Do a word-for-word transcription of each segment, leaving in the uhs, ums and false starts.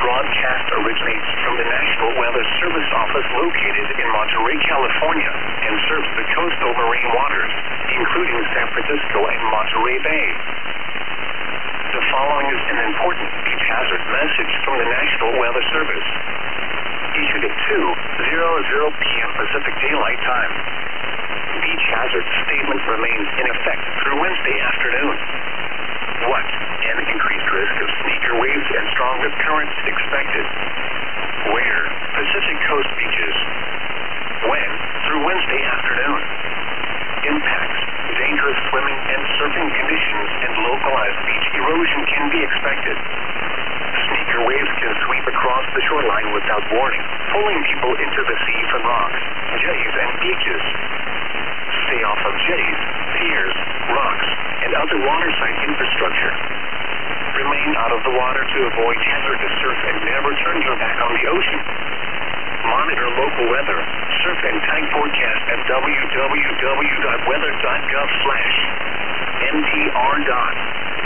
broadcast originates from the National Weather Service office located in Monterey, California, and serves the coastal marine waters, including San Francisco and Monterey Bay. The following is an important beach hazard message from the National Weather Service. Issued at two hundred p m Pacific Daylight Time. Beach hazard statement remains in effect through Wednesday afternoon. What? An increased risk of sneaker waves and stronger currents expected. Where? Pacific Coast beaches. When? Through Wednesday afternoon. Impacts. Dangerous swimming and surfing conditions and localized beach erosion can be expected. Sneaker waves can sweep across the shoreline without warning, pulling people into the sea from rocks, jetties, and beaches. Stay off of jetties, piers, rocks, and other waterside infrastructure. Remain out of the water to avoid hazardous surf and never turn your back on the ocean. Monitor local weather, surf and tide forecast at w w w dot weather dot gov slash n p r dot.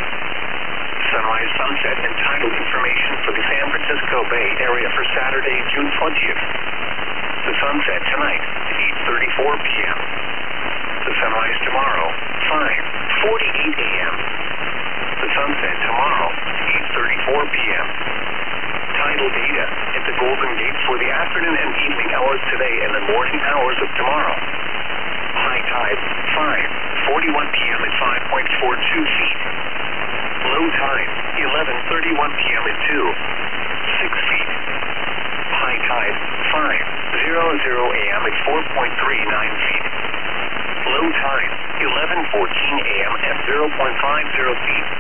Sunrise, sunset, and tidal information for the San Francisco Bay Area for Saturday, June twentieth. The sunset tonight, eight thirty-four p m The sunrise tomorrow, five forty-eight a m The sunset tomorrow, eight thirty-four p m Tidal data at the Golden Gate for the afternoon and evening hours today and the morning hours of tomorrow. High tide, five forty-one p m at five point four two feet. Low tide, eleven thirty-one p m at two, six feet. High tide, five hundred a m at four point three nine feet. Low tide, eleven fourteen a m at zero point five zero feet.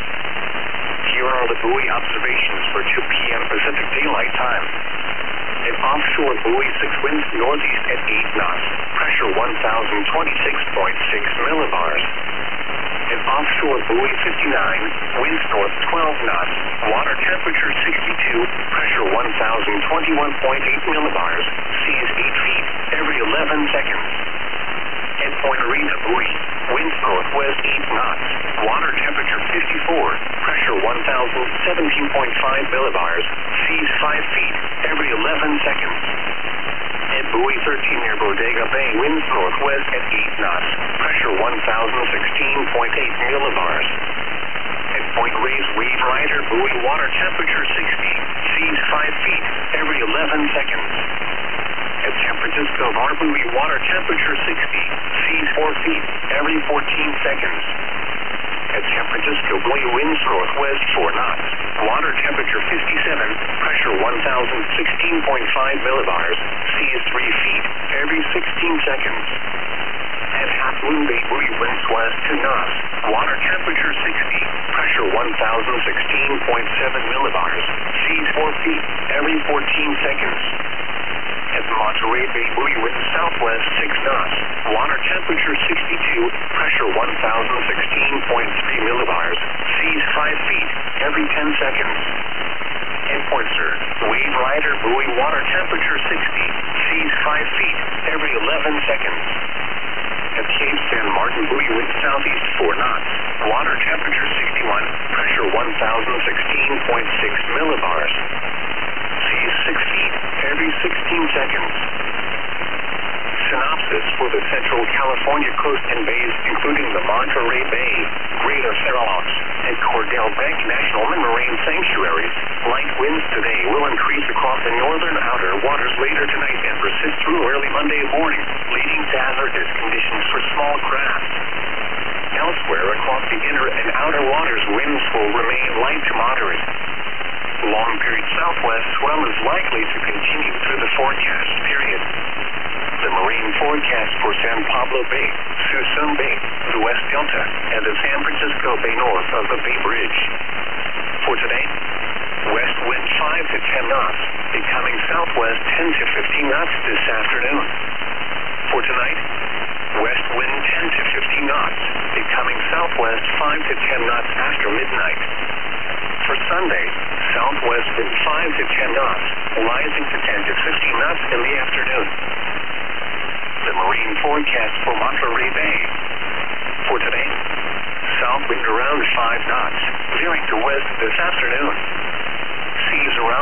Here are the buoy observations for two p m Pacific Daylight Time. An offshore buoy, six winds northeast at eight knots, pressure one thousand twenty-six point six millibars. An offshore buoy, fifty-nine, winds north twelve knots, water temperature sixty-two, pressure one thousand twenty-one point eight millibars, seas eight feet every eleven seconds. At Point Arena buoy, winds northwest eight knots, water temperature fifty-four, pressure one thousand seventeen point five millibars, seas five feet every eleven seconds. At buoy thirteen near Bodega Bay, winds northwest at eight knots, pressure one thousand sixteen point eight millibars. At Point Reyes Wave Rider buoy, water temperature sixty, seas five feet every eleven seconds. At San Francisco Bar buoy, water temperature sixty, seas four feet every fourteen seconds. At San Francisco buoy, winds northwest four knots, water temperature fifty-seven, pressure one thousand sixteen point five millibars, seas three feet every sixteen seconds. At Half Moon Bay buoy, winds west two knots, water temperature sixty, pressure one thousand sixteen point seven millibars, seas four feet every fourteen seconds. At Monterey Bay buoy, winds southwest six knots, water temperature sixty-two, pressure one thousand sixteen point three millibars, seas five feet every ten seconds. At Point Sur, Wave Rider buoy, water temperature sixty, seas five feet every eleven seconds. At Cape San Martin buoy, winds southeast four knots, water temperature sixty-one, pressure one thousand sixteen point six millibars. Seas six feet every sixteen seconds. Synopsis for the Central California coast and bays, including the Monterey Bay, Greater Farallones, and Cordell Bank National Marine Sanctuaries. Light winds today will increase across the northern outer waters later tonight and persist through early Monday morning, leading to hazardous conditions for small craft. Elsewhere across the inner and outer waters, winds will remain light to moderate. Long-period southwest swell is likely to continue through the forecast period. The marine forecast for San Pablo Bay, Suisun Bay, the West Delta, and the San Francisco Bay north of the Bay Bridge. For today, west wind five to ten knots, becoming southwest ten to fifteen knots this afternoon. For tonight, west wind ten to fifteen knots, becoming southwest five to ten knots after midnight. For Sunday, southwest wind five to ten knots, rising to ten to fifteen knots in the afternoon. The marine forecast for Monterey Bay. For today, south wind around five knots, veering to west this afternoon. Seas around